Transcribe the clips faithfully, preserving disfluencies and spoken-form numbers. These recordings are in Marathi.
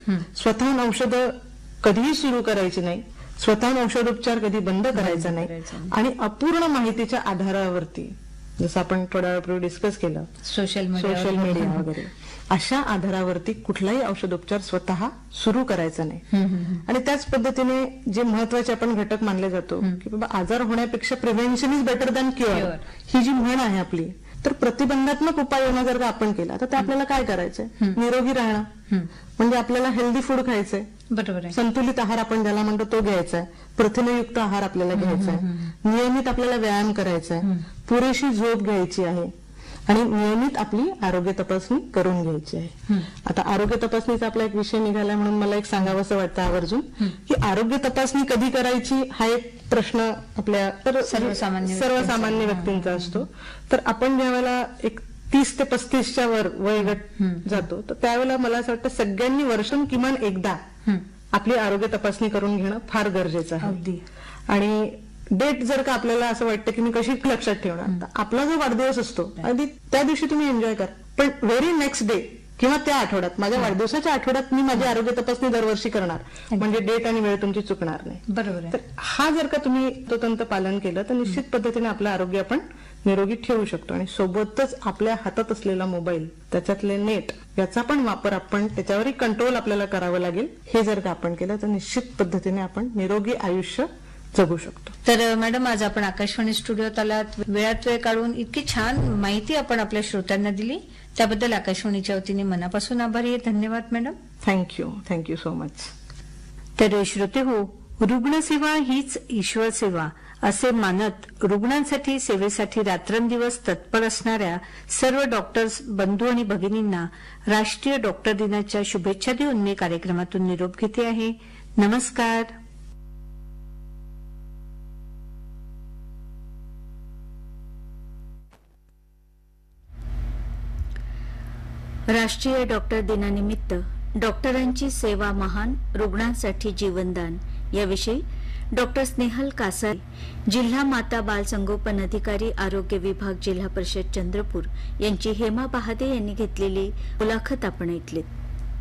स्वतःहून औषधं कधीही सुरू करायची नाही, स्वतःहून औषधोपचार कधी बंद करायचा नाही आणि अपूर्ण माहितीच्या आधारावरती, जसं आपण थोड्या वेळापूर्वी डिस्कस केलं, सोशल मीडिया सोशल मीडिया वगैरे अशा आधारावरती कुठलाही औषधोपचार स्वतः सुरू करायचा नाही. आणि त्याच पद्धतीने जे महत्वाचे आपण घटक मानले जातो की बाबा आजार होण्यापेक्षा prevention is better than cure, ही जी म्हण आहे आपली, तर प्रतिबंधात्मक उपाययोजना जर का आपण केला तर ते आपल्याला काय करायचंय, निरोगी राहणं म्हणजे आपल्याला हेल्दी फूड खायचंय, बरोबर आहे, संतुलित आहार आपण ज्याला म्हणतो तो घ्यायचा आहे, प्रथिनयुक्त आहार आपल्याला घ्यायचा आहे, नियमित आपल्याला व्यायाम करायचा आहे, पुरेशी झोप घ्यायची आहे आणि नियमित आपली आरोग्य तपासणी करून घ्यायची आहे. आता आरोग्य तपासणीचा आपला एक विषय निघाला म्हणून मला एक सांगावं असं वाटतं आवर्जून की आरोग्य तपासणी कधी करायची हा एक प्रश्न आपल्या तर सर्वसामान्य सर्वसामान्य व्यक्तींचा असतो. तर आपण ज्यावेळेला एक तीस ते पस्तीसच्या वर वयोगट जातो तर त्यावेळेला मला असं वाटतं सगळ्यांनी वर्षातून किमान एकदा आपली आरोग्य तपासणी करून घेणं फार गरजेचं आहे. आणि डेट जर का आपल्याला असं वाटतं की मी कशी लक्षात ठेवणार, तर आपला जो वाढदिवस असतो अगदी त्या दिवशी तुम्ही एन्जॉय करा, पण व्हेरी नेक्स्ट डे किंवा त्या आठवड्यात, माझ्या वाढदिवसाच्या आठवड्यात मी माझी आरोग्य तपासणी दरवर्षी करणार, म्हणजे डेट आणि वेळ तुमची चुकणार नाही. बरोबर आहे. तर हा जर का तुम्ही तंतोतंत पालन केलं तर निश्चित पद्धतीने आपलं आरोग्य आपण निरोगी ठेवू शकतो. आणि सोबतच आपल्या हातात असलेला मोबाईल, त्याच्यातले नेट, याचा पण वापर आपण त्याच्यावरही कंट्रोल आपल्याला करावं लागेल. हे जर का आपण केलं तर निश्चित पद्धतीने आपण निरोगी आयुष्य जगू शकतो. तर मॅडम, आज आपण आकाशवाणी स्टुडिओत आलात, वेळात वेळ काढून इतकी छान माहिती आपण आपल्या श्रोत्यांना दिली, त्याबद्दल आकाशवाणीच्या वतीने मनापासून आभारी आहे. धन्यवाद madam. Thank you thank you so much. तर श्रोते हो, रुग्णसेवा हीच ईश्वर सेवा असे मानत रुग्णांसाठी सेवेसाठी रात्रंदिवस तत्पर असणाऱ्या सर्व डॉक्टर्स बंधू आणि भगिनींना राष्ट्रीय डॉक्टर दिनाच्या शुभेच्छा देऊन मी कार्यक्रमातून निरोप घेते आहे. नमस्कार. राष्ट्रीय डॉक्टर दिनानिमित्त डॉक्टरांची सेवा महान, रुग्णांसाठी जीवनदान याविषयी डॉक्टर स्नेहल कासारे, जिल्हा माता बाल संगोपन अधिकारी, आरोग्य विभाग, जिल्हा परिषद चंद्रपूर यांची हेमा बहादे यांनी घेतलेली मुलाखत आपण ऐकलीत.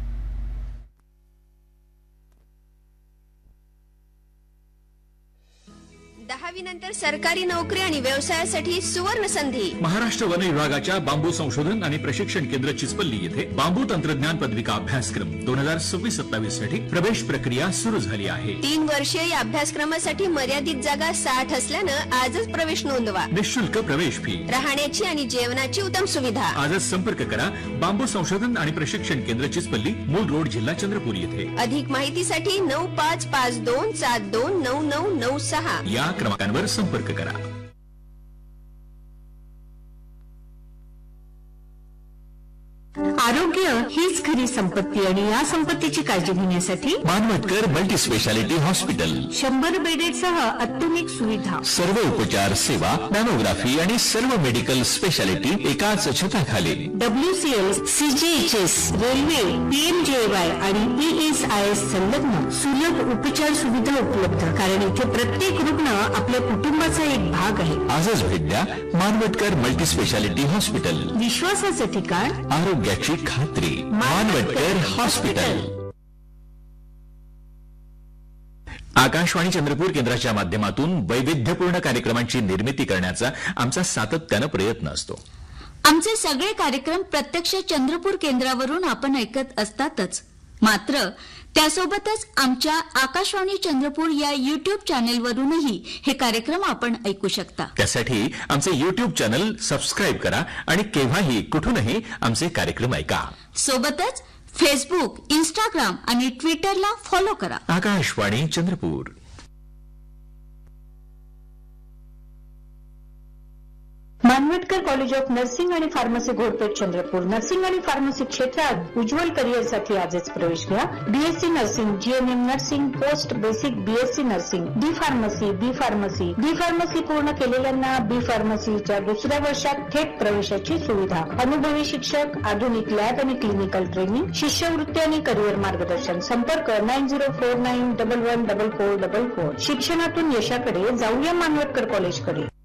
दहावी नंतर सरकारी नोकरी आणि व्यवसायासाठी सुवर्ण संधी. महाराष्ट्र वन विभागाच्या बांबू संशोधन आणि प्रशिक्षण केंद्र चिचपल्ली येथे बांबू तंत्रज्ञान पदविका अभ्यासक्रम दोन हजार सव्वीस सत्तावीस साठी प्रवेश प्रक्रिया सुरू झाली आहे. तीन वर्षीय या अभ्यासक्रमासाठी मर्यादित जागा साठ असल्यानं आजच प्रवेश नोंदवा. निःशुल्क प्रवेश फी, राहण्याची आणि जेवणाची उत्तम सुविधा. आजच संपर्क करा बांबू संशोधन आणि प्रशिक्षण केंद्र चिचपल्ली, मूल रोड, जिल्हा चंद्रपूर येथे. अधिक माहितीसाठी नऊ पाच पाच दोन सात दोन नऊ नऊ नऊ सहा या क्रमांकावर संपर्क करा. आरोग्य हीच खरी संपत्ती आणि या संपत्तीची काळजी घेण्यासाठी मानवटकर मल्टी स्पेशालिटी हॉस्पिटल, शंभर बेडेडसह अत्याधुनिक सुविधा, सर्व उपचार सेवा, मॅमोग्राफी आणि सर्व मेडिकल स्पेशालिटी एकाच छताखाली. डब्ल्यूसीएल, सीजीएचएस, रेल्वे, पीएमजेएवाय आणि ईएसआयएस संलग्न सुलभ उपचार सुविधा उपलब्ध, कारण इथे प्रत्येक रुग्ण आपल्या कुटुंबाचा एक भाग आहे. आजच भेट द्या मानवटकर मल्टी स्पेशालिटी हॉस्पिटल, विश्वासाचं ठिकाण, आरोग्याची खात्री. मानवटकर हॉस्पिटल. आकाशवाणी चंद्रपूर केंद्राच्या माध्यमातून वैविध्यपूर्ण कार्यक्रमांची निर्मिती करण्याचा आमचा सातत्यानं प्रयत्न असतो. आमचे सगळे कार्यक्रम प्रत्यक्ष चंद्रपूर केंद्रावरून आपण ऐकत असतातच, मात्र त्यासोबतच आमच्या आकाशवाणी चंद्रपूर या युट्यूब चॅनेलवरूनही हे कार्यक्रम आपण ऐकू शकता. त्यासाठी आमचे युट्यूब चॅनल सबस्क्राईब करा आणि केव्हाही कुठूनही आमचे कार्यक्रम ऐका. सोबतच फेसबुक, इंस्टाग्राम आणि ट्विटरला फॉलो करा. Akashvani Chandrapur. Manwatkar college of nursing आणि फार्मसी, घोडपेठ, चंद्रपूर. नर्सिंग आणि फार्मसी क्षेत्रात उज्ज्वल करिअरसाठी आजच प्रवेश घ्या. BSc nursing, GNM nursing, post basic BSc nursing, D pharmacy, बी फार्मसी. डी फार्मसी पूर्ण केलेल्यांना बी फार्मसीच्या दुसऱ्या वर्षात थेट प्रवेशाची सुविधा. अनुभवी शिक्षक, आधुनिक लॅब आणि क्लिनिकल ट्रेनिंग, शिष्यवृत्ती आणि करिअर मार्गदर्शन. संपर्क nine zero four nine double one double four double four. शिक्षणातून यशाकडे जाऊया मानवटकर कॉलेजकडे.